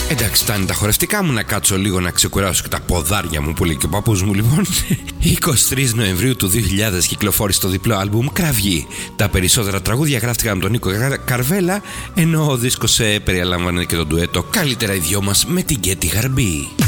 Εντάξει, φτάνει τα χορευτικά μου, να κάτσω λίγο να ξεκουράσω και τα ποδάρια μου που λέει και ο παππούς μου. Λοιπόν, 23 Νοεμβρίου του 2000 κυκλοφόρησε το διπλό άλμπουμ Κραυγή. Τα περισσότερα τραγούδια γράφτηκαν από τον Νίκο Καρβέλα, ενώ ο δίσκος περιλάμβανε και το ντουέτο Καλύτερα οι δυο μας με την Κέτη Γαρμπή.